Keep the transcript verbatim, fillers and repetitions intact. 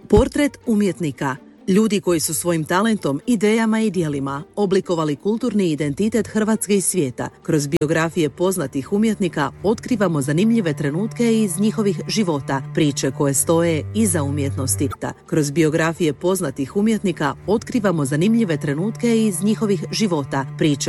Portret umjetnika. Ljudi koji su svojim talentom, idejama i djelima oblikovali kulturni identitet Hrvatske i svijeta. Kroz biografije poznatih umjetnika otkrivamo zanimljive trenutke iz njihovih života, priče koje stoje iza umjetnosti. Kroz biografije poznatih umjetnika otkrivamo zanimljive trenutke iz njihovih života, priče